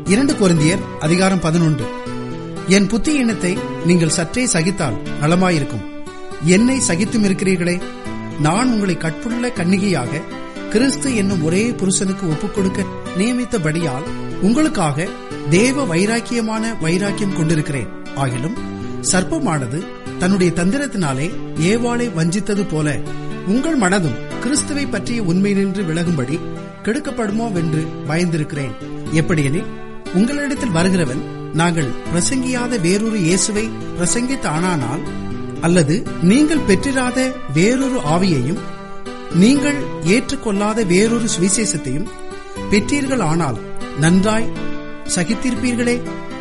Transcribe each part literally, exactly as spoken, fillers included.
இரண்டு கொரிந்தியர் அதிகாரம் பதினொன்று. என் புத்தி எண்ணத்தை நீங்கள் சற்றே சகித்தால் நலமாயிருக்கும். என்னை சகித்தும் இருக்கிறீர்களே. நான் உங்களை கற்புள்ள கன்னிகையாக கிறிஸ்து என்னும் ஒரே புருஷனுக்கு ஒப்புக் கொடுக்க நியமித்தபடியால் உங்களுக்காக தேவ வைராக்கியமான வைராக்கியம் கொண்டிருக்கிறேன். ஆகிலும் சர்ப்பமானது தன்னுடைய தந்திரத்தினாலே ஏவாளை வஞ்சித்தது போல உங்கள் மனதும் கிறிஸ்துவை பற்றிய உண்மை நின்று விலகும்படி கெடுக்கப்படுமோ வென்று பயந்திருக்கிறேன். எப்படியெனில் உங்களிடத்தில் வருகிறவன் நாங்கள் பிரசங்கியாத வேறொரு இயேசுவை பிரசங்கித்தானால், அல்லது நீங்கள் பெற்றிராத வேறொரு ஆவியையும் நீங்கள் ஏற்றுக்கொள்ளாத வேறொரு சுவிசேஷத்தையும் பெற்றீர்கள் ஆனால் நன்றாய் சகித்திருப்பீர்களே.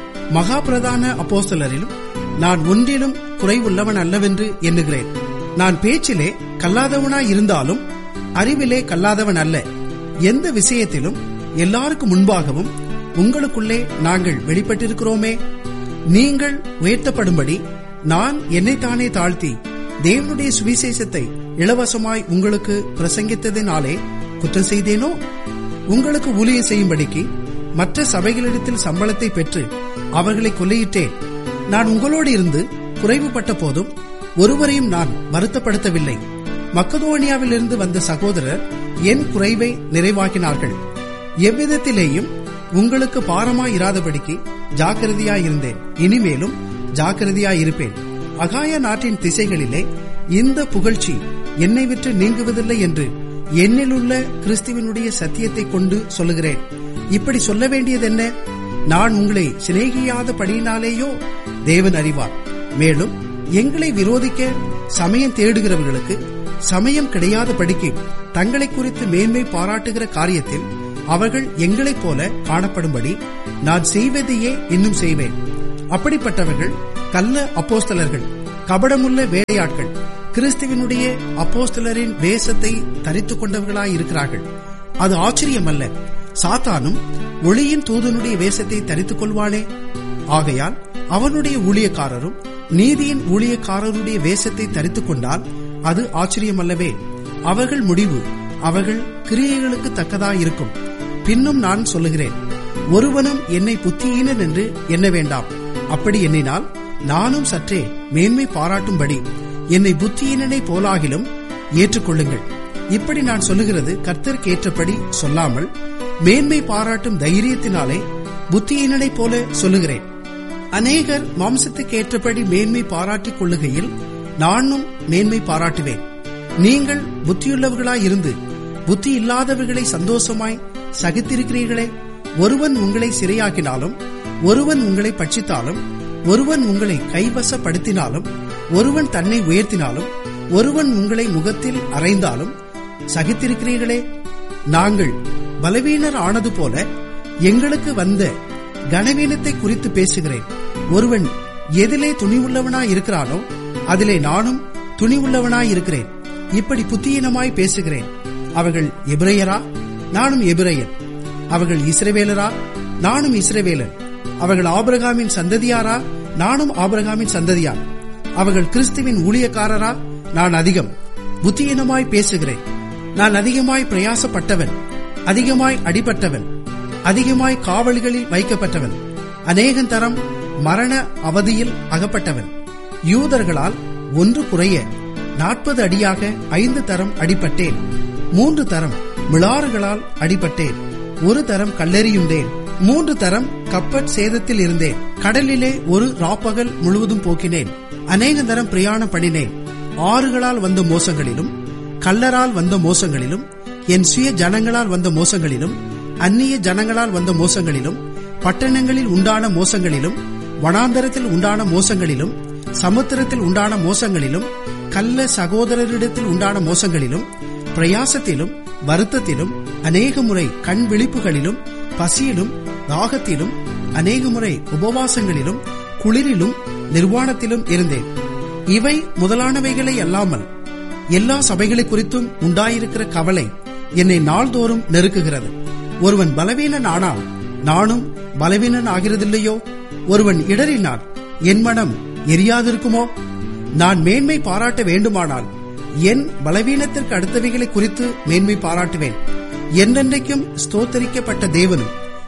மகா பிரதான அப்போஸ்தலரிலும் நான் ஒன்றிலும் குறைவுள்ளவன் அல்லவென்று எண்ணுகிறேன். நான் பேச்சிலே கல்லாதவனாய் இருந்தாலும் அறிவிலே கல்லாதவன் அல்ல. எந்த விஷயத்திலும் எல்லாருக்கும் முன்பாகவும் உங்களுக்குள்ளே நாங்கள் வெளிப்பட்டிருக்கிறோமே. நீங்கள் உயர்த்தப்படும்படி நான் என்னைத்தானே தாழ்த்தி தேவனுடைய சுவிசேஷத்தை இலவசமாய் உங்களுக்கு பிரசங்கித்ததினாலே குற்றம் செய்தேனோ? உங்களுக்கு ஊழியம் செய்யும்படிக்கு மற்ற சபைகளிடத்தில் சம்பளத்தை பெற்று அவர்களை கொள்ளையிட்டேன். நான் உங்களோடு இருந்து குறைவுபட்ட போதும் ஒருவரையும் நான் வருத்தப்படுத்தவில்லை. மக்கதோனியாவிலிருந்து வந்த சகோதரர் என் குறைவை நிறைவாக்கினார்கள். எவ்விதத்திலேயும் உங்களுக்கு பாரமாயிராதபடிக்கு ஜாக்கிரதையாயிருந்தேன். இனிமேலும் ஜாக்கிரதையாயிருப்பேன். அகாயா நாட்டின் திசைகளிலே இந்த புகழ்ச்சி என்னை விட்டு நீங்குவதில்லை என்று என்னிலுள்ள கிறிஸ்துவனுடைய சத்தியத்தை கொண்டு சொல்லுகிறேன். இப்படி சொல்ல வேண்டியதென்ன? நான் உங்களை சிநேகியாதபடியினாலேயோ தேவன் அறிவார். மேலும் எங்களை விரோதிக்க சமயம் தேடுகிறவர்களுக்கு சமயம் கிடையாதபடிக்கு தங்களை குறித்து மேன்மை பாராட்டுகிற காரியத்தில் அவர்கள் எங்களைப் போல காணப்படும்படி நான் செய்வதையே இன்னும் செய்வேன். அப்படிப்பட்டவர்கள் கள்ள அப்போஸ்தலர்கள், கபடமுள்ள வேலையாட்கள், கிறிஸ்துவனுடைய அப்போஸ்தலரின் வேஷத்தை தரித்துக் கொண்டவர்களாயிருக்கிறார்கள். அது ஆச்சரியமல்ல. சாத்தானும் ஒளியின் தூதனுடைய வேஷத்தை தரித்துக் கொள்வானே. ஆகையால் அவனுடைய ஊழியக்காரரும் நீதியின் ஊழியக்காரருடைய வேஷத்தை தரித்துக் கொண்டால் அது ஆச்சரியமல்லவே. அவர்கள் முடிவு அவர்கள் கிரியைகளுக்கு தக்கதாயிருக்கும். பின்னும் நான் சொல்லுகிறேன், ஒருவனும் என்னை புத்தியீனன் என்று எண்ண வேண்டாம். அப்படி எண்ணினால் நானும் சற்றே மேன்மை பாராட்டும்படி என்னை புத்தியீனனை போலாகிலும் ஏற்றுக்கொள்ளுங்கள். இப்படி நான் சொல்லுகிறது கர்த்தருக்கு ஏற்றபடி சொல்லாமல் மேன்மை பாராட்டும் தைரியத்தினாலே புத்தியீனனை போல சொல்லுகிறேன். அநேகர் மாம்சத்துக்கு ஏற்றபடி மேன்மை பாராட்டிக் கொள்ளுகையில் நானும் மேன்மை பாராட்டுவேன். நீங்கள் புத்தியுள்ளவர்களாயிருந்து புத்தி இல்லாதவர்களை சந்தோஷமாய் சகித்திருக்கிறீர்களே. ஒருவன் உங்களை சிறையாக்கினாலும், ஒருவன் உங்களை பட்சித்தாலும், ஒருவன் உங்களை கைவசப்படுத்தினாலும், ஒருவன் தன்னை உயர்த்தினாலும், ஒருவன் உங்களை முகத்தில் அறைந்தாலும் சகித்திருக்கிறீர்களே. நாங்கள் பலவீனர் ஆனது போல எங்களுக்கு வந்த கனவீனத்தை குறித்து பேசுகிறேன். ஒருவன் எதிலே துணிவுள்ளவனாயிருக்கிறானோ அதிலே நானும் துணிவுள்ளவனாயிருக்கிறேன். இப்படி புத்தியீனமாய் பேசுகிறேன். அவர்கள் எபிரெயரா? நானும் எபிரெயன். அவர்கள் இஸ்ரவேலரா? நானும் இஸ்ரவேலன். அவர்கள் ஆபிரகாமின் சந்ததியாரா? நானும் ஆபிரகாமின் சந்ததியான். அவர்கள் கிறிஸ்துவின் ஊழியக்காரரா? நான் அதிகம் புத்தியீனமாய் பேசுகிறேன். நான் அதிகமாய் பிரயாசப்பட்டவன், அதிகமாய் அடிபட்டவன், அதிகமாய் காவல்களில் வைக்கப்பட்டவன், அநேகம் தரம் மரண அவதியில் அகப்பட்டவன். யூதர்களால் ஒன்று குறைய நாற்பது அடியாக ஐந்து தரம் அடிபட்டேன். மூன்று தரம் மிளாறுகளால் அடிபட்டேன். ஒரு தரம் கல்லெறியுண்டேன். மூன்று தரம் கப்பற் சேதத்தில் இருந்தேன். கடலிலே ஒரு ராப்பகல் முழுவதும் போக்கினேன். அநேக தரம் பிரயாணம் பண்ணினேன். ஆறுகளால் வந்த மோசங்களிலும், கல்லரால் வந்த மோசங்களிலும், என் சுய ஜனங்களால் வந்த மோசங்களிலும், அந்நிய ஜனங்களால் வந்த மோசங்களிலும், பட்டணங்களில் உண்டான மோசங்களிலும், வனாந்தரத்தில் உண்டான மோசங்களிலும், சமுத்திரத்தில் உண்டான மோசங்களிலும், கள்ள சகோதரரிடத்தில் உண்டான மோசங்களிலும், பிரயாசத்திலும் வருத்தத்திலும், அநேக முறை கண் விழிப்புகளிலும், பசியிலும் தாகத்திலும், அநேக முறை உபவாசங்களிலும், குளிரிலும் நிர்வாணத்திலும் இருந்தேன். இவை முதலானவைகளை அல்லாமல் எல்லா சபைகளை குறித்தும் உண்டாயிருக்கிற கவலை என்னை நாள்தோறும் நெருக்குகிறது. ஒருவன் பலவீனன் ஆனால் நானும் பலவீனன் ஆகிறதில்லையோ? ஒருவன் இடறினால் என் மனம் எரியாதிருக்குமோ? நான் மேன்மை பாராட்ட வேண்டுமானால் என் பலவீனத்திற்கு அடுத்தவைகளை குறித்து மேன்மை பாராட்டுவேன். என்றென்றைக்கும் ஸ்தோத்தரிக்கப்பட்ட தேவனும்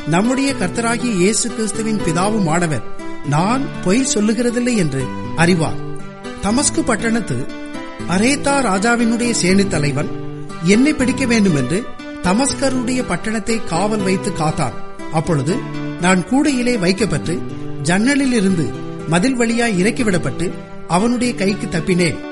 நம்முடைய கர்த்தராகிய இயேசு கிறிஸ்துவின் பிதாவும் ஆனவர் நான் பொய் சொல்லுகிறதில்லை என்று அறிவார். தமஸ்கு பட்டணத்து அரேத்தா ராஜாவினுடைய சேனை தலைவன் என்னை பிடிக்க வேண்டும் என்று தமஸ்கருடைய பட்டணத்தை காவல் வைத்து காத்தான். அப்பொழுது நான் கூடையிலே வைக்கப்பட்டு ஜன்னலில் இருந்து மதில் வழியாய் இறக்கிவிடப்பட்டு அவனுடைய கைக்கு தப்பினேன்.